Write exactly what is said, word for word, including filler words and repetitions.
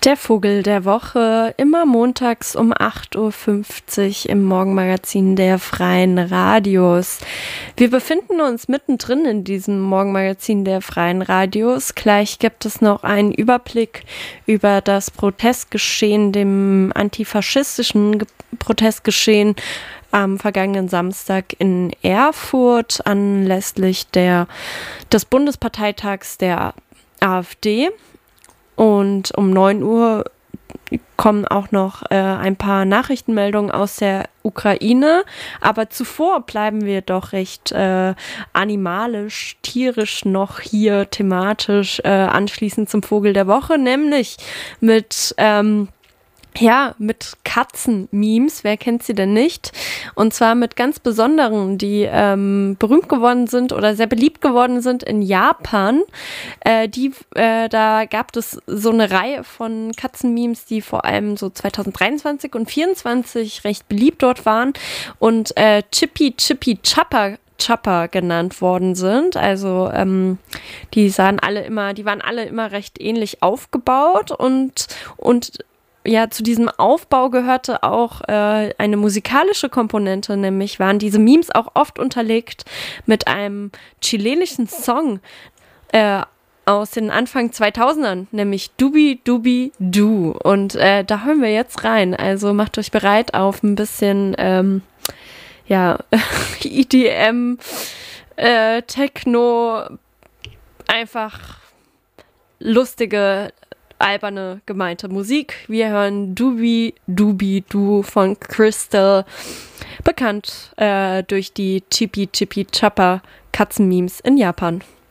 Der Vogel der Woche, immer montags um acht Uhr fünfzig im Morgenmagazin der Freien Radios. Wir befinden uns mittendrin in diesem Morgenmagazin der Freien Radios. Gleich gibt es noch einen Überblick über das Protestgeschehen, dem antifaschistischen Ge- Protestgeschehen am vergangenen Samstag in Erfurt anlässlich der, des Bundesparteitags der AfD. Und um neun Uhr kommen auch noch äh, ein paar Nachrichtenmeldungen aus der Ukraine. Aber zuvor bleiben wir doch recht äh, animalisch, tierisch noch hier thematisch äh, anschließend zum Vogel der Woche, nämlich mit... Ähm, Ja, mit Katzen-Memes, wer kennt sie denn nicht? Und zwar mit ganz besonderen, die ähm, berühmt geworden sind oder sehr beliebt geworden sind in Japan. Äh, die, äh, da gab es so eine Reihe von Katzen-Memes, die vor allem so zwanzig dreiundzwanzig und vierundzwanzig recht beliebt dort waren und äh, Chippy Chippy Chapper Chopper genannt worden sind. Also ähm, die sahen alle immer, die waren alle immer recht ähnlich aufgebaut und und ja, zu diesem Aufbau gehörte auch äh, eine musikalische Komponente, nämlich waren diese Memes auch oft unterlegt mit einem chilenischen Song äh, aus den Anfang zweitausendern, nämlich Dubi Dubi Du. Und äh, da hören wir jetzt rein. Also macht euch bereit auf ein bisschen ähm, ja, E D M, äh, Techno, einfach lustige alberne, gemeinte Musik. Wir hören Dubi Dubi Du von Crystal, bekannt äh, durch die Chippy Chippy Chopper Katzenmemes in Japan.